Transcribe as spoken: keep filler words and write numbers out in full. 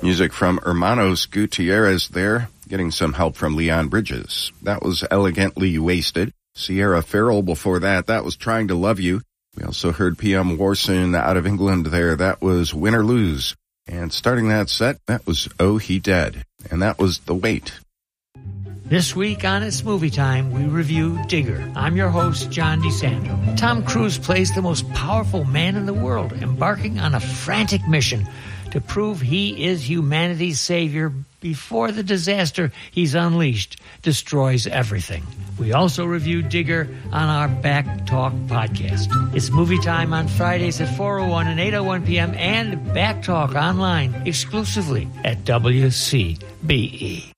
Music from Hermanos Gutierrez there, getting some help from Leon Bridges. That was Elegantly Wasted. Sierra Farrell before that, that was Trying to Love You. We also heard P M Warson out of England there. That was Win or Lose. And starting that set, that was Oh He Dead. And that was The Wait. This week on It's Movie Time, we review Digger. I'm your host, John DeSando. Tom Cruise plays the most powerful man in the world, embarking on a frantic mission to prove he is humanity's savior before the disaster he's unleashed destroys everything. We also review Digger on our Back Talk podcast. It's Movie Time on Fridays at four oh one and eight oh one p.m. and Back Talk online exclusively at W C B E.